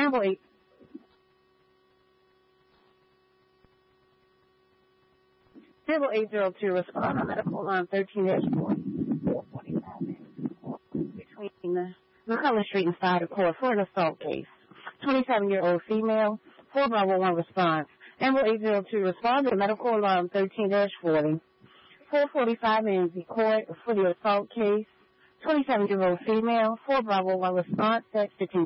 Amble 8. Amble 802 respond on medical line 13-445 between McCullough Street and Stoddard Court for an assault case. 27-year-old female, 411 response. Amble 802 respond to medical alarm 13-40. 445 Manzi Court for the assault case. 27-year-old female, 411 response, sex 15.